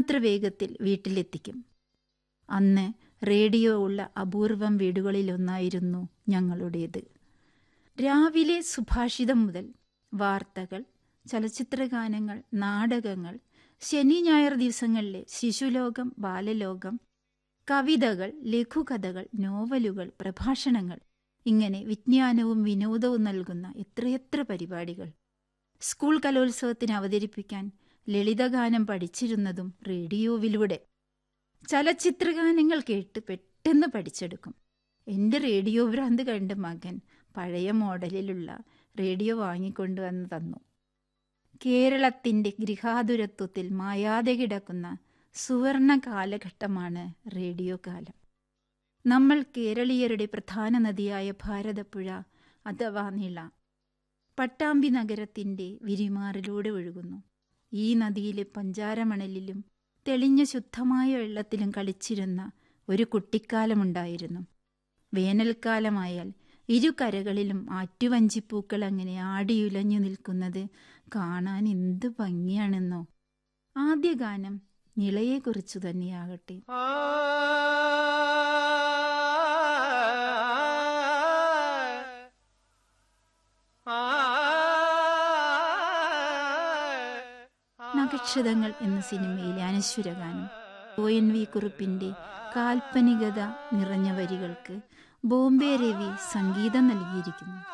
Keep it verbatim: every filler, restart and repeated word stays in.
വെള്ളമുത്ര വേഗത്തിൽ വീട്ടിലെത്തിക്കും. അന്ന് റേഡിയോ ഉള്ള അപൂർവം വീടുകളിലൊന്നായിരുന്നു ഞങ്ങളുടേത്. രാവിലെ സുഭാഷിതം മുതൽ വാർത്തകൾ, ചലച്ചിത്രഗാനങ്ങൾ, നാടകങ്ങൾ, ശനി ഞായർ ദിവസങ്ങളിലെ ശിശുലോകം, ബാലലോകം, കവിതകൾ, ലഘുകഥകൾ, നോവലുകൾ, പ്രഭാഷണങ്ങൾ, ഇങ്ങനെ വിജ്ഞാനവും വിനോദവും നൽകുന്ന എത്രയെത്ര പരിപാടികൾ. സ്കൂൾ കലോത്സവത്തിന് അവതരിപ്പിക്കാൻ ലളിതഗാനം പഠിച്ചിരുന്നതും റേഡിയോവിലൂടെ. ചലച്ചിത്രഗാനങ്ങൾ കേട്ട് പെട്ടെന്ന് പഠിച്ചെടുക്കും. എൻ്റെ റേഡിയോ ഭ്രാന്ത് കണ്ട് മകൻ പഴയ മോഡലിലുള്ള റേഡിയോ വാങ്ങിക്കൊണ്ടുവന്ന് തന്നു. കേരളത്തിൻ്റെ ഗൃഹാതുരത്വത്തിൽ മായാതെ കിടക്കുന്ന സുവർണ കാലഘട്ടമാണ് റേഡിയോ കാലം. നമ്മൾ കേരളീയരുടെ പ്രധാന നദിയായ ഭാരതപ്പുഴ അഥവാ നിള പട്ടാമ്പി നഗരത്തിൻ്റെ വിരിമാറിലൂടെ ഒഴുകുന്നു. ഈ നദിയിലെ പഞ്ചാരമണലിലും തെളിഞ്ഞ ശുദ്ധമായ വെള്ളത്തിലും കളിച്ചിരുന്ന ഒരു കുട്ടിക്കാലമുണ്ടായിരുന്നു. വേനൽക്കാലമായാൽ ഇരു കരകളിലും ആറ്റുവഞ്ചിപ്പൂക്കൾ അങ്ങനെ ആടിയുലഞ്ഞു നിൽക്കുന്നത് കാണാൻ എന്ത് ഭംഗിയാണെന്നോ. ആദ്യ ഗാനം നിളയെക്കുറിച്ചു തന്നെയാകട്ടെ. നക്ഷതങ്ങൾ എന്ന സിനിമയിലെ അനശ്വരഗാനം ഒ എൻ വി കുറുപ്പിന്റെ കാൽപ്പനികത നിറഞ്ഞ വരികൾക്ക് ബോംബെ രവി സംഗീതം നൽകിയിരിക്കുന്നു.